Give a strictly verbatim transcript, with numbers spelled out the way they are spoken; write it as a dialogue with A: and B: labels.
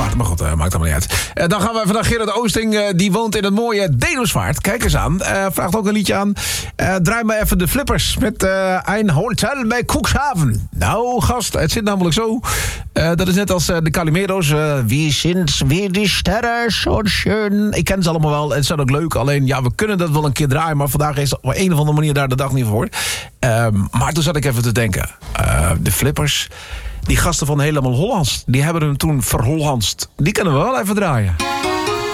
A: later. Maar goed, uh, maakt allemaal niet uit. Uh, dan gaan we even naar Gerard Oosting. Uh, die woont in het mooie Dedemsvaart. Kijk eens aan. Uh, vraagt ook een liedje aan. Uh, draai maar even de Flippers met uh, een hotel bij Cuxhaven. Nou, gast, het zit namelijk zo. Uh, dat is net als uh, de Calimero's. Uh, wie sind wie die sterren zo schön. Ik ken ze allemaal wel. Het is ook leuk. Alleen, ja, we kunnen dat wel een keer draaien. Maar vandaag is op een of andere manier daar de dag niet voor. Uh, maar toen zat ik even te denken. Uh, de Flippers. Die gasten van Helemaal Hollands. Die hebben hem toen verhollandst. Die kunnen we wel even draaien.